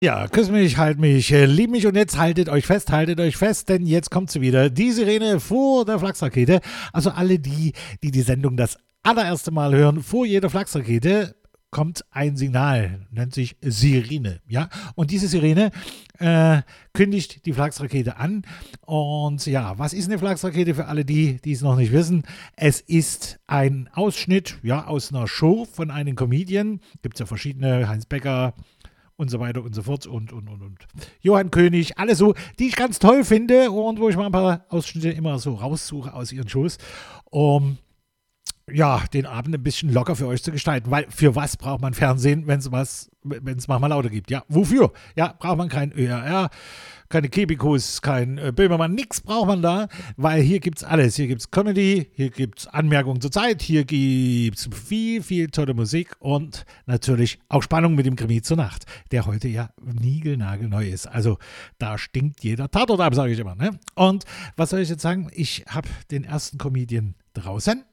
Ja, küss mich, halt mich, lieb mich und jetzt haltet euch fest, denn jetzt kommt sie wieder. Die Sirene vor der Flachsrakete. Also alle die Sendung das allererste Mal hören, vor jeder Flachsrakete kommt ein Signal, nennt sich Sirene, ja. Und diese Sirene kündigt die Flachsrakete an. Und ja, was ist eine Flachsrakete für alle die es noch nicht wissen? Es ist ein Ausschnitt, ja, aus einer Show von einem Comedian. Gibt es ja verschiedene, Heinz Becker und so weiter und so fort und Johann König, alles so, die ich ganz toll finde und wo ich mal ein paar Ausschnitte immer so raussuche aus ihren Shows, um ja, den Abend ein bisschen locker für euch zu gestalten, weil für was braucht man Fernsehen, wenn es manchmal lauter gibt? Ja, wofür? Ja, braucht man kein ÖRR, keine Kebikus, kein Böhmermann, nix braucht man da, weil hier gibt's alles. Hier gibt's Comedy, hier gibt's Anmerkungen zur Zeit, hier gibt's viel tolle Musik und natürlich auch Spannung mit dem Krimi zur Nacht, der heute ja niegelnagelneu ist. Also da stinkt jeder Tatort ab, sage ich immer. Ne? Und was soll ich jetzt sagen? Ich habe den ersten Comedian draußen.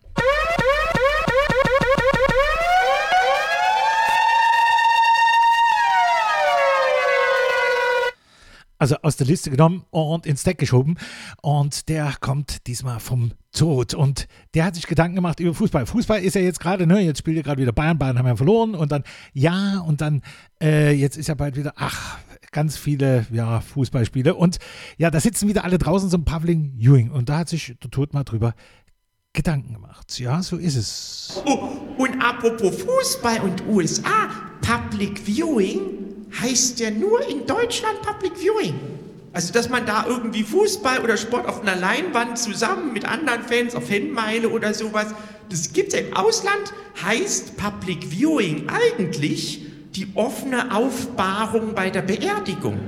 Also aus der Liste genommen und ins Deck geschoben. Und der kommt diesmal vom Tod. Und der hat sich Gedanken gemacht über Fußball. Fußball ist ja jetzt gerade, ne, jetzt spielt ja gerade wieder Bayern. Bayern haben ja verloren. Und dann, jetzt ist ja bald wieder, ganz viele, ja, Fußballspiele. Und ja, da sitzen wieder alle draußen zum Public Viewing. Und da hat sich der Tod mal drüber Gedanken gemacht. Ja, so ist es. Oh, und apropos Fußball und USA, Public Viewing heißt ja nur in Deutschland Public Viewing. Also, dass man da irgendwie Fußball oder Sport auf einer Leinwand zusammen mit anderen Fans auf Fanmeile oder sowas, das gibt's ja im Ausland, heißt Public Viewing eigentlich die offene Aufbahrung bei der Beerdigung.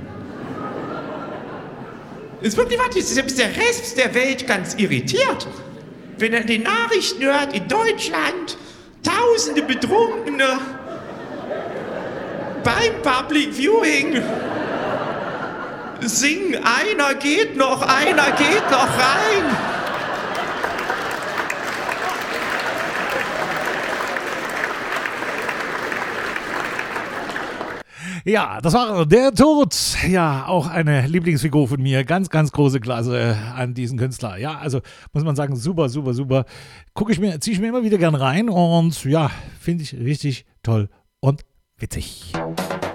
Das ist wirklich wahr, selbst der Rest der Welt ganz irritiert. Wenn er den Nachrichten hört, in Deutschland, tausende Betrunkene beim Public Viewing singen, einer geht noch rein. Ja, das war der Tod. Ja, auch eine Lieblingsfigur von mir. Ganz große Klasse an diesen Künstler. Ja, also muss man sagen, super. Ziehe ich mir immer wieder gern rein und ja, finde ich richtig toll und witzig.